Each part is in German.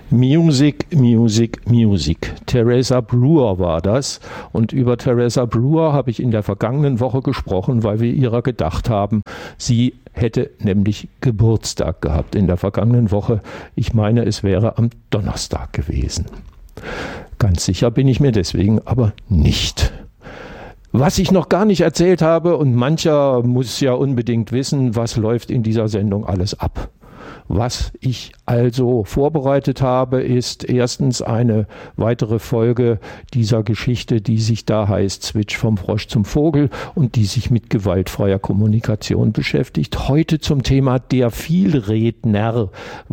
Music, Music, Music. Teresa Brewer war das. Und über Teresa Brewer habe ich in der vergangenen Woche gesprochen, weil wir ihrer gedacht haben. Sie hätte nämlich Geburtstag gehabt in der vergangenen Woche. Ich meine, es wäre am Donnerstag gewesen. Ganz sicher bin ich mir deswegen aber nicht. Was ich noch gar nicht erzählt habe, und mancher muss ja unbedingt wissen, was läuft in dieser Sendung alles ab. Was ich also vorbereitet habe, ist erstens eine weitere Folge dieser Geschichte, die sich da heißt Switch vom Frosch zum Vogel und die sich mit gewaltfreier Kommunikation beschäftigt. Heute zum Thema der Vielredner.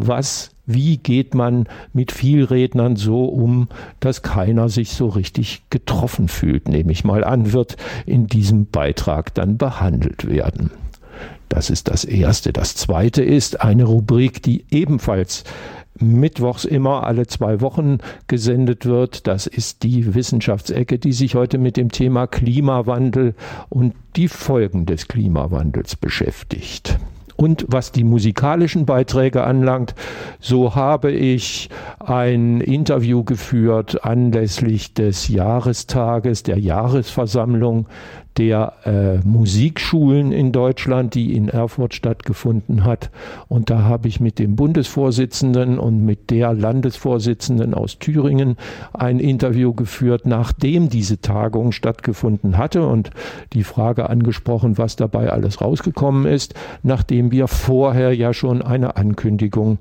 Wie geht man mit Vielrednern so um, dass keiner sich so richtig getroffen fühlt, nehme ich mal an, wird in diesem Beitrag dann behandelt werden. Das ist das Erste. Das Zweite ist eine Rubrik, die ebenfalls mittwochs immer alle 2 Wochen gesendet wird. Das ist die Wissenschaftsecke, die sich heute mit dem Thema Klimawandel und die Folgen des Klimawandels beschäftigt. Und was die musikalischen Beiträge anlangt, so habe ich ein Interview geführt anlässlich des Jahrestages, der Jahresversammlung der Musikschulen in Deutschland, die in Erfurt stattgefunden hat. Und da habe ich mit dem Bundesvorsitzenden und mit der Landesvorsitzenden aus Thüringen ein Interview geführt, nachdem diese Tagung stattgefunden hatte und die Frage angesprochen, was dabei alles rausgekommen ist, nachdem wir vorher ja schon eine Ankündigung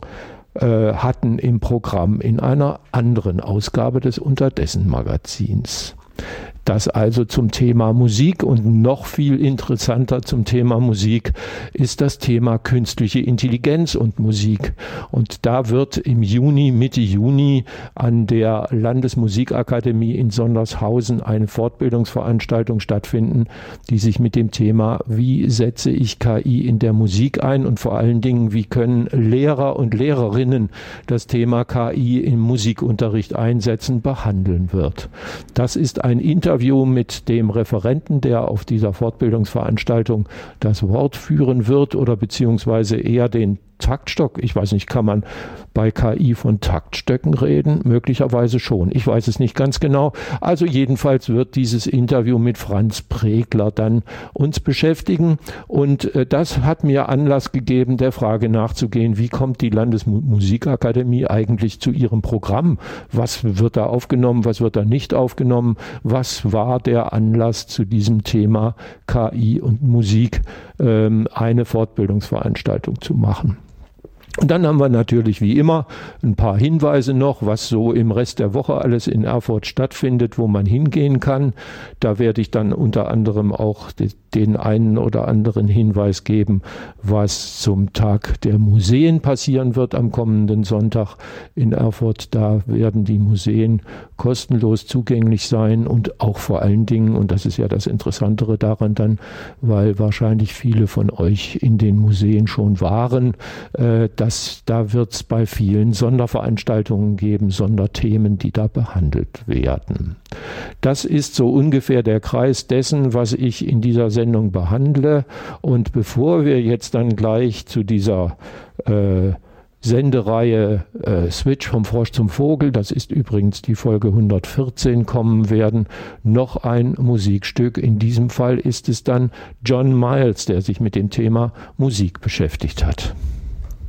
hatten im Programm in einer anderen Ausgabe des Unterdessen Magazins. Das also zum Thema Musik, und noch viel interessanter zum Thema Musik ist das Thema künstliche Intelligenz und Musik. Und da wird im Juni, Mitte Juni an der Landesmusikakademie in Sondershausen eine Fortbildungsveranstaltung stattfinden, die sich mit dem Thema, wie setze ich KI in der Musik ein, und vor allen Dingen, wie können Lehrer und Lehrerinnen das Thema KI im Musikunterricht einsetzen, behandeln wird. Das ist ein Interview mit dem Referenten, der auf dieser Fortbildungsveranstaltung das Wort führen wird, oder beziehungsweise eher den Taktstock. Ich weiß nicht, kann man bei KI von Taktstöcken reden? Möglicherweise schon. Ich weiß es nicht ganz genau. Also jedenfalls wird dieses Interview mit Franz Pregler dann uns beschäftigen. Und das hat mir Anlass gegeben, der Frage nachzugehen, wie kommt die Landesmusikakademie eigentlich zu ihrem Programm? Was wird da aufgenommen? Was wird da nicht aufgenommen? Was war der Anlass zu diesem Thema KI und Musik, eine Fortbildungsveranstaltung zu machen? Und dann haben wir natürlich wie immer ein paar Hinweise noch, was so im Rest der Woche alles in Erfurt stattfindet, wo man hingehen kann. Da werde ich dann unter anderem auch den einen oder anderen Hinweis geben, was zum Tag der Museen passieren wird am kommenden Sonntag in Erfurt. Da werden die Museen kostenlos zugänglich sein und auch vor allen Dingen, und das ist ja das Interessantere daran dann, weil wahrscheinlich viele von euch in den Museen schon waren, da wird es bei vielen Sonderveranstaltungen geben, Sonderthemen, die da behandelt werden. Das ist so ungefähr der Kreis dessen, was ich in dieser Sendung behandle. Und bevor wir jetzt dann gleich zu dieser Sendereihe Switch vom Frosch zum Vogel, das ist übrigens die Folge 114, kommen werden, noch ein Musikstück. In diesem Fall ist es dann John Miles, der sich mit dem Thema Musik beschäftigt hat.